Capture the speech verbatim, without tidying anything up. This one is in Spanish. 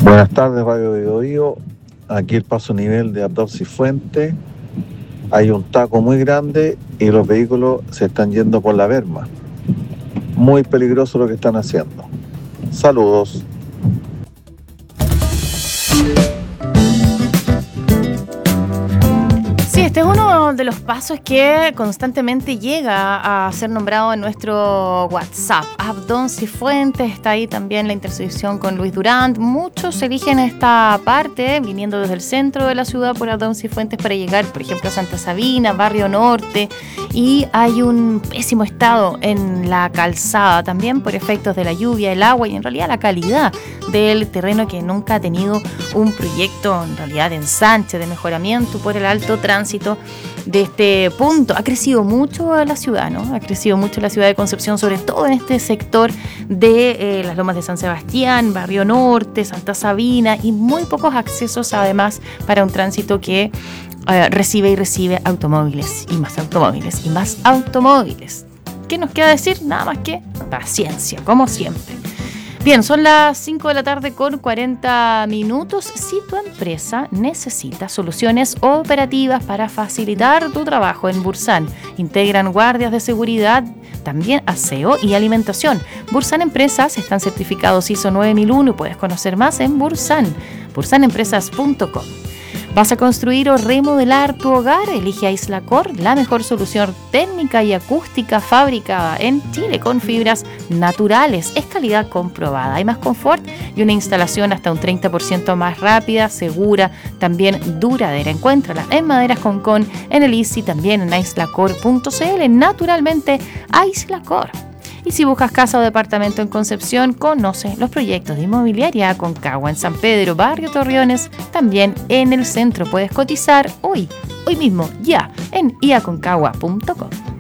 Buenas tardes, Radio Bio Bio. Aquí el paso nivel de Abdón Cifuentes. Hay un taco muy grande y los vehículos se están yendo por la berma. Muy peligroso lo que están haciendo. Saludos. Sí, este es uno de los pasos que constantemente llega a ser nombrado en nuestro WhatsApp. Abdón Cifuentes, está ahí también la intersección con Luis Durán. Muchos eligen esta parte, viniendo desde el centro de la ciudad por Abdón Cifuentes para llegar, por ejemplo, a Santa Sabina, Barrio Norte. Y hay un pésimo estado en la calzada, también por efectos de la lluvia, el agua y en realidad la calidad del terreno, que nunca ha tenido un proyecto en realidad de ensanche, de mejoramiento por el alto tránsito de este punto. Ha crecido mucho la ciudad, ¿no? Ha crecido mucho la ciudad de Concepción, sobre todo en este sector de eh, las Lomas de San Sebastián, Barrio Norte, Santa Sabina, y muy pocos accesos además para un tránsito que eh, recibe y recibe automóviles y más automóviles y más automóviles. ¿Qué nos queda decir? Nada más que paciencia, como siempre. Bien, son las cinco de la tarde con cuarenta minutos. Si tu empresa necesita soluciones operativas para facilitar tu trabajo en Bursan, integran guardias de seguridad, también aseo y alimentación. Bursan Empresas están certificados I S O nueve mil uno y puedes conocer más en Bursan, bursan empresas punto com. ¿Vas a construir o remodelar tu hogar? Elige Aislacor, la mejor solución técnica y acústica fabricada en Chile con fibras naturales. Es calidad comprobada. Hay más confort y una instalación hasta un treinta por ciento más rápida, segura, también duradera. Encuéntrala en Maderas Concón, en el I S I, también en aislacor punto c l. Naturalmente, Aislacor. Y si buscas casa o departamento en Concepción, conoce los proyectos de inmobiliaria Aconcagua en San Pedro, Barrio Torreones, también en el centro. Puedes cotizar hoy, hoy mismo, ya, en i aconcagua punto com.